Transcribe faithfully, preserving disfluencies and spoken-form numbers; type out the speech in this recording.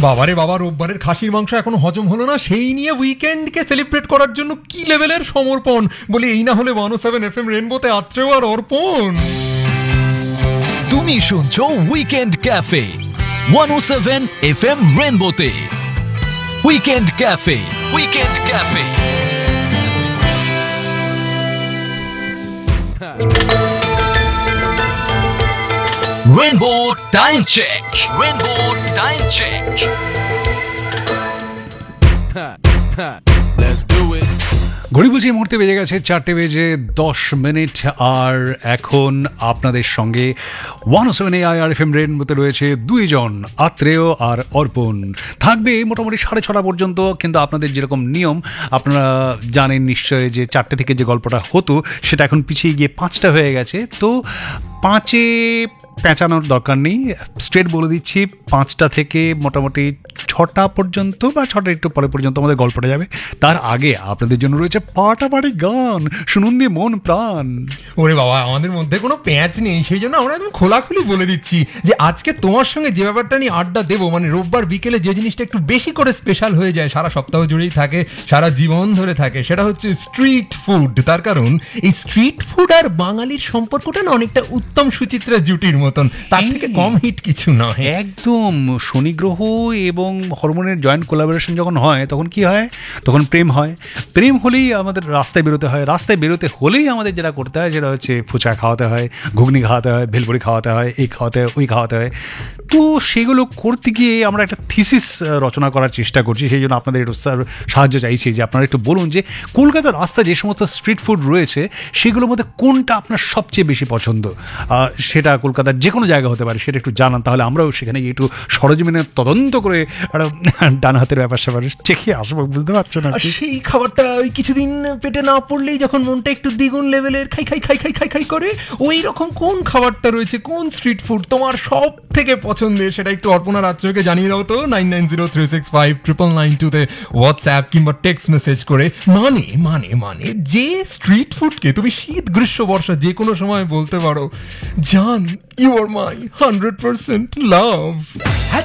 বাবারে বাবা, রোববারের খাসির মাংস এখনো হজম হলো না, সেই নিয়ে উইকেন্ডকে সেলিব্রেট করার জন্য কি লেভেলের সমর্পণ! বলি এই না হলে ওয়ান ও সেভেন এফ এম রেনবোতে আত্রেয় আর অর্পণ। তুমি শুনছো weekend cafe one O seven F M রেনবোতে। Weekend cafe, weekend cafe. Rainbow time check, rainbow time check. Let's do it. ঘড়ি বুঝি এই মুহূর্তে বেজে গেছে চারটে বেজে দশ মিনিট। আর এখন আপনাদের সঙ্গে one O seven A I R F M রেনবোতে রয়েছে দুইজন, আত্রেয় আর অর্পণ। থাকবে মোটামুটি সাড়ে ছটা পর্যন্ত, কিন্তু আপনাদের যেরকম নিয়ম আপনারা জানেন নিশ্চয়ই যে চারটে থেকে যে গল্পটা হতো সেটা এখন পিছিয়ে গিয়ে পাঁচটা হয়ে গেছে। তো পাঁচে পেঁচানোর দরকার নেই, স্ট্রেট বলে দিচ্ছি, পাঁচটা থেকে মোটামুটি ছটা পর্যন্ত বা ছটা একটু পরে পর্যন্ত আমাদের গল্পটা যাবে। তার আগে আপনাদের জন্য রয়েছে পাটাপাটি গান, শুনুন দিয়ে মন প্রাণ। ওরে বাবা, আমাদের মধ্যে কোনো প্যাঁচ নেই, সেই জন্য আমরা একদম খোলাখুলি বলে দিচ্ছি যে আজকে তোমার সঙ্গে যে ব্যাপারটা নিয়ে আড্ডা দেবো, মানে রোববার বিকেলে যে জিনিসটা একটু বেশি করে স্পেশাল হয়ে যায়, সারা সপ্তাহ জুড়েই থাকে, সারা জীবন ধরে থাকে, সেটা হচ্ছে স্ট্রিট ফুড। তার কারণ এই স্ট্রিট ফুড আর বাঙালির সম্পর্কটা না অনেকটা উত্তম সুচিত্রা জুটির মতন, তার থেকে কম হিট কিছু নয়। একদম শনি গ্রহ এবং হরমোনের জয়েন্ট কোলাবোরেশন যখন হয় তখন কি হয়? তখন প্রেম হয়। প্রেম হলেই আমাদের রাস্তায় বেরোতে হয়, রাস্তায় বেরোতে হলেই আমাদের যেটা করতে হয় সেটা হচ্ছে ফুচকা খাওয়াতে হয়, ঘুগনি খাওয়াতে হয়, ভেলপুরি খাওয়াতে হয়, এই খাওয়াতে হয়, ওই খাওয়াতে হয়। তো সেগুলো করতে গিয়ে আমরা একটা থিসিস রচনা করার চেষ্টা করছি, সেই জন্য আপনাদের একটু সাহায্য চাইছি যে আপনারা একটু বলুন যে কলকাতার রাস্তায় যে সমস্ত স্ট্রিট ফুড রয়েছে সেগুলোর মধ্যে কোনটা আপনার সবচেয়ে বেশি পছন্দ। সেটা কলকাতার যে কোনো জায়গা হতে পারে, সেটা একটু জানান, তাহলে আমরাও সেখানে গিয়ে একটু সরজমিনে তদন্ত করে একটা ডান হাতের ব্যাপার স্যাপার চেখে আসবো, বুঝতে পারছেন? আর সেই খাবারটা ওই কিছুদিন পেটে না পড়লেই যখন মনটা একটু দ্বিগুণ লেভেলের খাই খাই খাই খাই খাই খাই করে, ওই রকম কোন খাবারটা রয়েছে, কোন স্ট্রিট ফুড তোমার সব থেকে পছন্দের, সেটা একটু অর্পণা রাত্রকে জানিয়ে দাও তো nine nine zero three six five triple nine টুতে হোয়াটসঅ্যাপ কিংবা টেক্সট মেসেজ করে। মানে মানে মানে যে স্ট্রিট ফুডকে তুমি শীত গ্রীষ্ম বর্ষা যে কোনো সময় বলতে পারো, জান you R my hundred percent love.